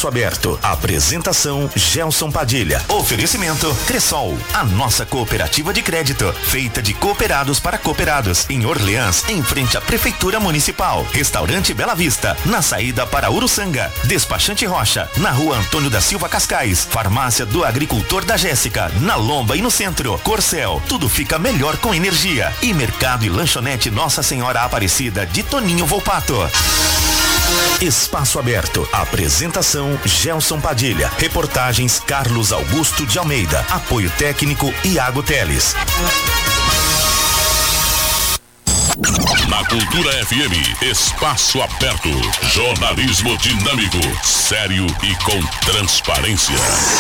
Espaço Aberto. Apresentação Gelson Padilha. Oferecimento Cressol, a nossa cooperativa de crédito, feita de cooperados para cooperados, em Orleans, em frente à Prefeitura Municipal. Restaurante Bela Vista, na saída para Uruçanga. Despachante Rocha, na Rua Antônio da Silva Cascais. Farmácia do Agricultor da Jéssica, na Lomba e no centro. Corcel, tudo fica melhor com energia. E Mercado e Lanchonete Nossa Senhora Aparecida de Toninho Volpato. Espaço Aberto. Apresentação Gelson Padilha. Reportagens Carlos Augusto de Almeida. Apoio técnico Iago Teles. Na Cultura FM, Espaço Aberto. Jornalismo dinâmico, sério e com transparência.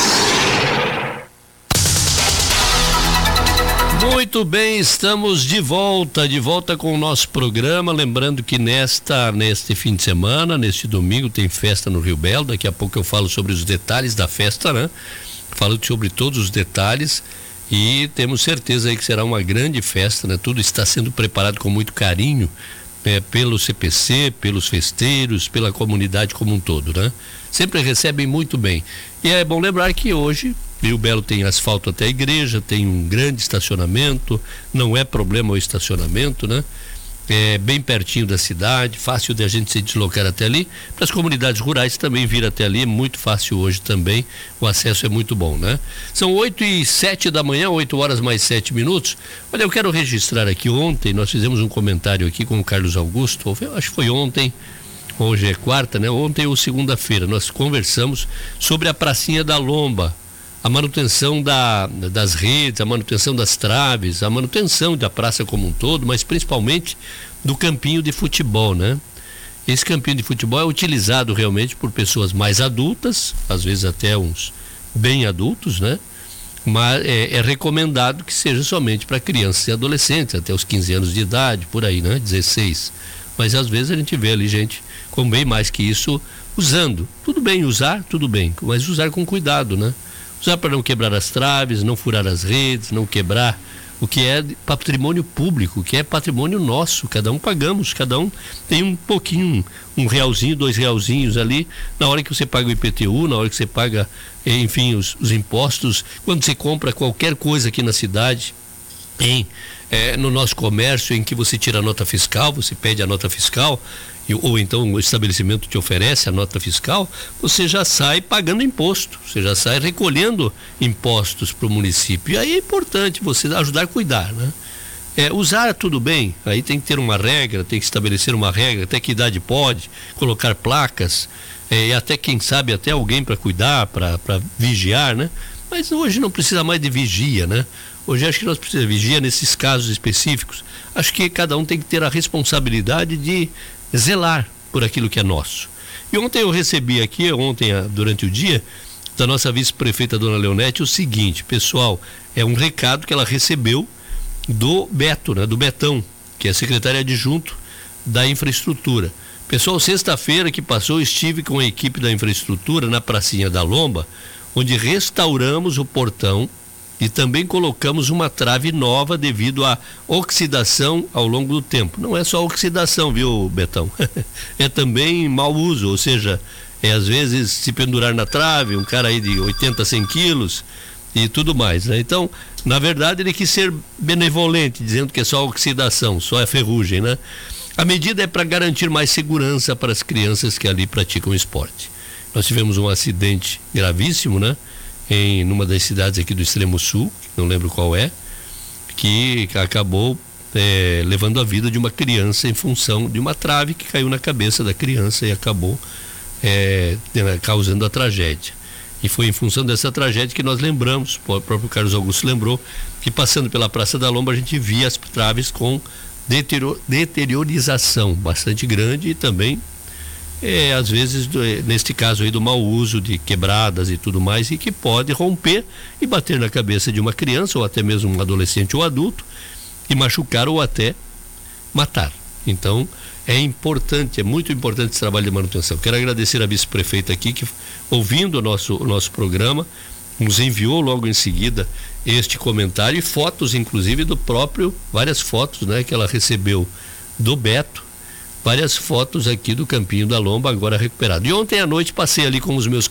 Muito bem, estamos de volta com o nosso programa. Lembrando que neste fim de semana, neste domingo, tem festa no Rio Belo. Daqui a pouco eu falo sobre os detalhes da festa, né? Falo sobre todos os detalhes e temos certeza aí que será uma grande festa, né? Tudo está sendo preparado com muito carinho, pelo CPC, pelos festeiros, pela comunidade como um todo, né? Sempre recebem muito bem. E é bom lembrar que hoje Rio Belo tem asfalto até a igreja, tem um grande estacionamento, não é problema o estacionamento, né? É bem pertinho da cidade, fácil de a gente se deslocar até ali. Para as comunidades rurais também vir até ali é muito fácil hoje também, o acesso é muito bom, né? São 8h07 da manhã, 8 horas mais 7 minutos. Olha, eu quero registrar aqui, ontem nós fizemos um comentário aqui com o Carlos Augusto, acho que foi ontem, hoje é quarta, né? Ontem ou segunda-feira, nós conversamos sobre a pracinha da Lomba, a manutenção das redes, a manutenção das traves, a manutenção da praça como um todo, mas principalmente do campinho de futebol, né? Esse campinho de futebol é utilizado realmente por pessoas mais adultas, às vezes até uns bem adultos, né? Mas é recomendado que seja somente para crianças e adolescentes, até os 15 anos de idade, por aí, né? 16. Mas às vezes a gente vê ali gente com bem mais que isso usando. Tudo bem usar, tudo bem, mas usar com cuidado, né? Usar para não quebrar as traves, não furar as redes, não quebrar o que é patrimônio público, o que é patrimônio nosso. Cada um pagamos, cada um tem um pouquinho, um realzinho, 2 realzinhos ali, na hora que você paga o IPTU, na hora que você paga, enfim, os impostos, quando você compra qualquer coisa aqui na cidade, no nosso comércio, em que você tira a nota fiscal, você pede a nota fiscal, ou então o estabelecimento te oferece a nota fiscal, você já sai pagando imposto, você já sai recolhendo impostos para o município. E aí é importante você ajudar a cuidar, né? Usar tudo bem, aí tem que ter uma regra, tem que estabelecer uma regra, até que idade pode, colocar placas, e até quem sabe até alguém para cuidar, para vigiar, né? Mas hoje não precisa mais de vigia, né? Hoje acho que nós precisamos de vigia nesses casos específicos. Acho que cada um tem que ter a responsabilidade de zelar por aquilo que é nosso. E ontem eu recebi aqui, durante o dia, da nossa vice-prefeita Dona Leonete, o seguinte: pessoal, é um recado que ela recebeu do Beto, né, do Betão, que é secretário adjunto da infraestrutura. Pessoal, sexta-feira que passou, estive com a equipe da infraestrutura na pracinha da Lomba, onde restauramos o portão e também colocamos uma trave nova devido à oxidação ao longo do tempo. Não é só oxidação, viu, Betão? É também mau uso, ou seja, às vezes se pendurar na trave, um cara aí de 80, 100 quilos e tudo mais, né? Então, na verdade, ele quis ser benevolente, dizendo que é só oxidação, só é ferrugem, né? A medida é para garantir mais segurança para as crianças que ali praticam esporte. Nós tivemos um acidente gravíssimo, né? Numa das cidades aqui do extremo sul, não lembro qual é, que acabou levando a vida de uma criança em função de uma trave que caiu na cabeça da criança e acabou causando a tragédia. E foi em função dessa tragédia que nós lembramos, o próprio Carlos Augusto lembrou, que passando pela Praça da Lomba a gente via as traves com deteriorização bastante grande e também às vezes, neste caso aí do mau uso de quebradas e tudo mais, e que pode romper e bater na cabeça de uma criança ou até mesmo um adolescente ou adulto e machucar ou até matar. Então é importante, é muito importante esse trabalho de manutenção. Quero agradecer a vice-prefeita aqui que, ouvindo o nosso programa, nos enviou logo em seguida este comentário e fotos, inclusive várias fotos, né, que ela recebeu do Beto, várias fotos aqui do Campinho da Lomba agora recuperado. E ontem à noite passei ali com os meus